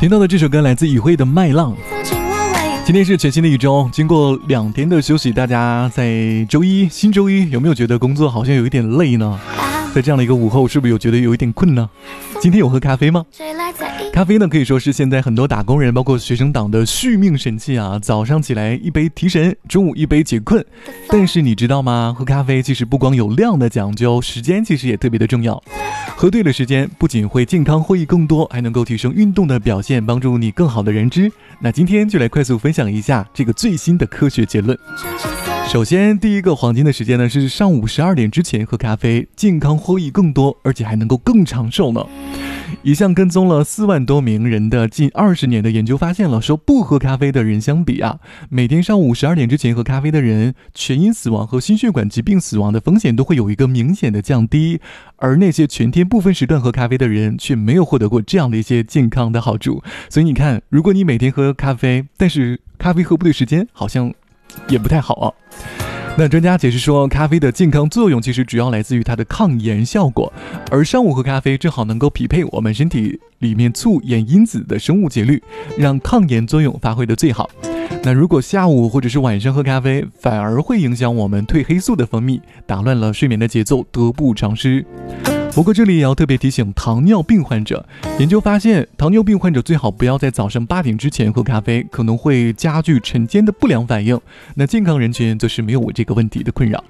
听到的这首歌来自以慧的《麦浪》。今天是全新的一周，经过2天的休息，大家在新周一有没有觉得工作好像有一点累呢？在这样的一个午后，是不是有觉得有一点困呢？今天有喝咖啡吗？咖啡呢，可以说是现在很多打工人包括学生党的续命神器啊。早上起来一杯提神，中午一杯解困。但是你知道吗？喝咖啡其实不光有量的讲究，时间其实也特别的重要。喝对了时间，不仅会健康获益更多，还能够提升运动的表现，帮助你更好的认知。那今天就来快速分享一下这个最新的科学结论。首先，第一个黄金的时间呢是上午12点之前喝咖啡，健康获益更多，而且还能够更长寿呢。一项跟踪了4万多名人的近20年的研究发现了，说不喝咖啡的人相比啊，每天上午12点之前喝咖啡的人，全因死亡和心血管疾病死亡的风险都会有一个明显的降低，而那些全天不分时段喝咖啡的人却没有获得过这样的一些健康的好处。所以你看，如果你每天喝咖啡，但是咖啡喝不对时间，好像也不太好啊。那专家解释说，咖啡的健康作用其实主要来自于它的抗炎效果，而上午喝咖啡正好能够匹配我们身体里面促炎因子的生物节律，让抗炎作用发挥的最好。那如果下午或者是晚上喝咖啡，反而会影响我们褪黑素的分泌，打乱了睡眠的节奏，得不偿失。不过这里也要特别提醒糖尿病患者，研究发现糖尿病患者最好不要在早上8点之前喝咖啡，可能会加剧晨间的不良反应。那健康人群则是没有这个问题的困扰。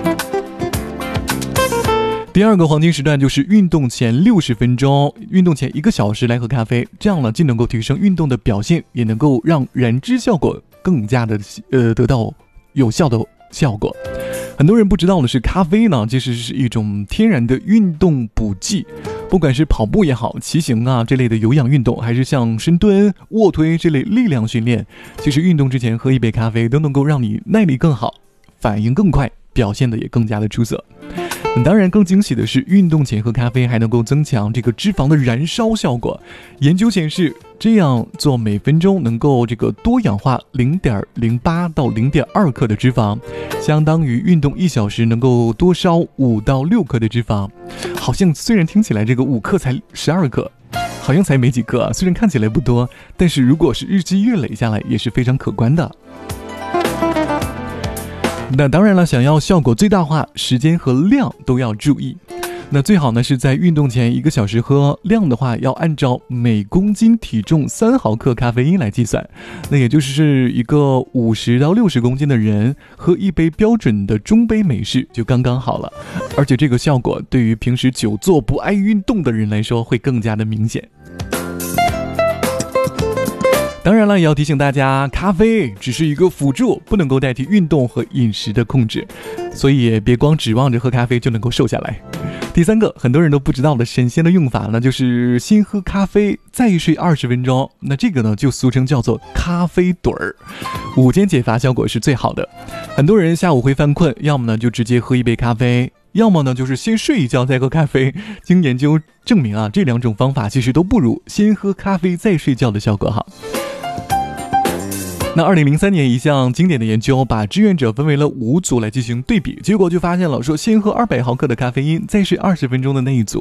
第二个黄金时段就是运动前60分钟，运动前1个小时来喝咖啡，这样呢既能够提升运动的表现，也能够让燃脂效果更加的得到有效的效果。很多人不知道的是，咖啡呢其实是一种天然的运动补剂，不管是跑步也好，骑行啊这类的有氧运动，还是像深蹲、卧推这类力量训练，其实运动之前喝一杯咖啡都能够让你耐力更好，反应更快，表现的也更加的出色。当然更惊喜的是，运动前喝咖啡还能够增强这个脂肪的燃烧效果。研究显示，这样做每分钟能够多氧化 0.08 到 0.2 克的脂肪，相当于运动1小时能够多烧5到6克的脂肪。好像虽然听起来这个5克才12克，好像才没几克啊，虽然看起来不多，但是如果是日积月累下来也是非常可观的。那当然了，想要效果最大化，时间和量都要注意。那最好呢是在运动前1个小时喝，量的话要按照每公斤体重3毫克咖啡因来计算。那也就是一个50到60公斤的人喝一杯标准的中杯美式就刚刚好了。而且这个效果对于平时久坐不爱运动的人来说会更加的明显。当然了，也要提醒大家，咖啡只是一个辅助，不能够代替运动和饮食的控制，所以也别光指望着喝咖啡就能够瘦下来。第三个很多人都不知道的神仙的用法呢，就是先喝咖啡再睡20分钟。那这个呢就俗称叫做咖啡盹儿，午间解乏效果是最好的。很多人下午会犯困，要么呢就直接喝一杯咖啡，要么呢就是先睡一觉再喝咖啡。经研究证明啊，这2种方法其实都不如先喝咖啡再睡觉的效果好。那2003年一项经典的研究把志愿者分为了5组来进行对比，结果就发现了说，先喝200毫克的咖啡因再睡20分钟的那一组